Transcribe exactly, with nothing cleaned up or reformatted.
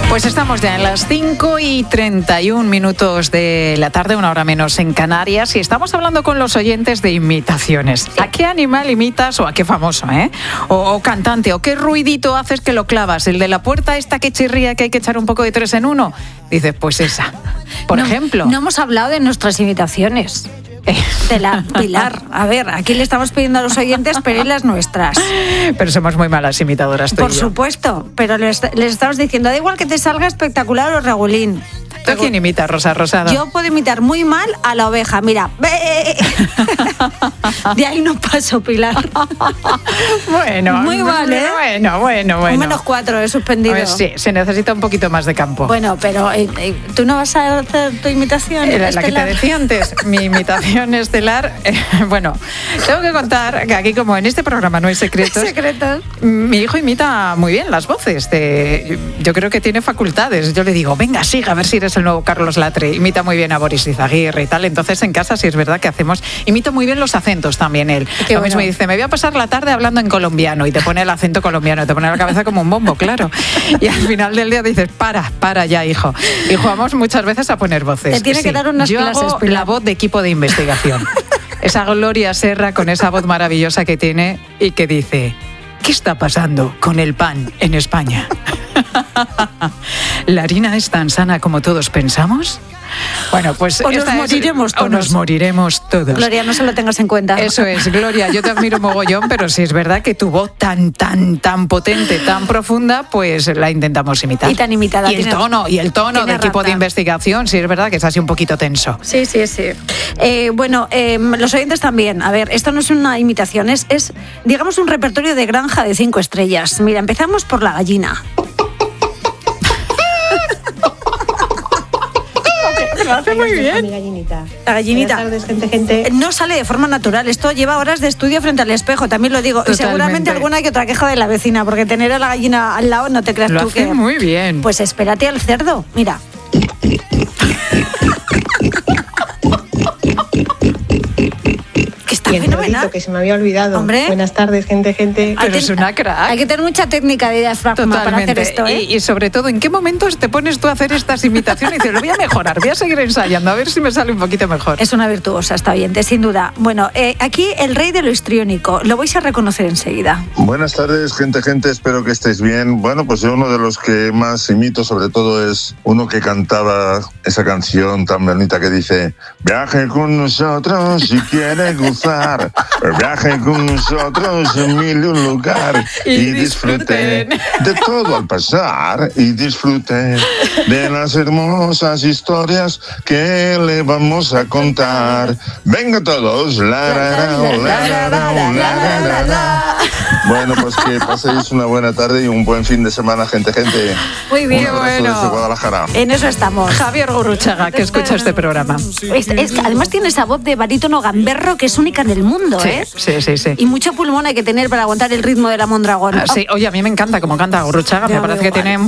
Pues estamos ya en las cinco y treinta y un minutos de la tarde, una hora menos en Canarias, y estamos hablando con los oyentes de imitaciones. ¿A qué animal imitas o a qué famoso, eh? O, o cantante, o qué ruidito haces que lo clavas? ¿El de la puerta esta que chirría que hay que echar un poco de tres en uno? Dices, pues esa, por no, ejemplo. No hemos hablado de nuestras imitaciones. De la Pilar. A ver, aquí le estamos pidiendo a los oyentes pedir las nuestras. Pero somos muy malas imitadoras, tú Por y yo. supuesto, pero les, les estamos diciendo, da igual que te salga espectacular o regulín. ¿Tú a quién imitas, Rosa Rosada? Yo puedo imitar muy mal a la oveja, mira. De ahí no paso, Pilar. Bueno, muy mal, ¿eh? Bueno, bueno, bueno. Un menos cuatro, he suspendido. A ver, sí, se necesita un poquito más de campo. Bueno, pero eh, eh, ¿tú no vas a hacer tu imitación? La, la que te decía antes, mi imitación estelar. Eh, bueno, tengo que contar que aquí, como en este programa no hay secretos, secretos. Mi hijo imita muy bien las voces. De, yo creo que tiene facultades. Yo le digo, venga, siga, a ver si eres el nuevo Carlos Latre. Imita muy bien a Boris Izaguirre y tal. Entonces, en casa sí es verdad que hacemos... Imito muy bien los acentos también él. Qué Lo bueno. mismo dice, me voy a pasar la tarde hablando en colombiano, y te pone el acento colombiano, te pone la cabeza como un bombo, claro. Y al final del día dices, para, para ya, hijo. Y jugamos muchas veces a poner voces. Te tiene Sí. que dar unas Yo clases, hago Pilar. la voz de equipo de investigación. Esa Gloria Serra con esa voz maravillosa que tiene y que dice, ¿qué está pasando con el pan en España? ¿La harina es tan sana como todos pensamos? Bueno, pues... O nos esta es- moriremos O nos todos. moriremos todos. Gloria, no se lo tengas en cuenta. Eso es, Gloria, yo te admiro mogollón, pero sí es verdad que tu voz tan, tan, tan potente, tan profunda, pues la intentamos imitar. Y tan imitada. Y el tiene- tono, y el tono de tiene equipo de razón. investigación, sí es verdad que es así un poquito tenso. Sí, sí, sí. Eh, bueno, eh, los oyentes también. A ver, esto no es una imitación, es, es, digamos, un repertorio de granja de cinco estrellas. Mira, empezamos por la gallina. Lo hace muy bien. Mi gallinita. La gallinita. Buenas tardes, gente, gente. No sale de forma natural. Esto lleva horas de estudio frente al espejo, también lo digo. Totalmente. Y seguramente alguna que otra queja de la vecina, porque tener a la gallina al lado no te creas Lo tú hace que... muy bien. Pues espérate al cerdo. Mira. Que está Y el fenomenal. cerdito, que se me había olvidado. Hombre. Buenas tardes, gente, gente. Pero Hay es que- una crack. Hay que tener mucha técnica de diafragma para hacer Totalmente. esto, ¿eh? y, y sobre todo, ¿en qué momentos te pones tú a hacer estas imitaciones y dices, lo voy a mejorar, voy a seguir ensayando, a ver si me sale un poquito mejor? Es una virtuosa, está bien, sin duda. Bueno, eh, aquí el rey de lo histriónico, lo vais a reconocer enseguida. Buenas tardes, gente, gente, espero que estéis bien. Bueno, pues yo uno de los que más imito sobre todo es uno que cantaba esa canción tan bonita que dice: viaje con nosotros si quiere gozar, viaje con nosotros en mil y un lugar Y y disfrute disfruten. de todo al pasar y disfrute de las hermosas historias que le vamos a contar. Venga todos, la, la, la, la, la, la, la, la, la, la. Bueno, pues que paséis una buena tarde y un buen fin de semana, gente, gente. Muy bien, Un abrazo bueno. desde Guadalajara. En eso estamos. Javier Gurruchaga, que escucha este programa. Es, es que además tiene esa voz de barítono gamberro que es única en el mundo, Sí, ¿eh? sí, sí, sí. Y mucho pulmón hay que tener para aguantar el ritmo de la Mondragón. Ah, sí, oye, a mí me encanta cómo canta Gurruchaga, Ya me parece veo, que vale. tiene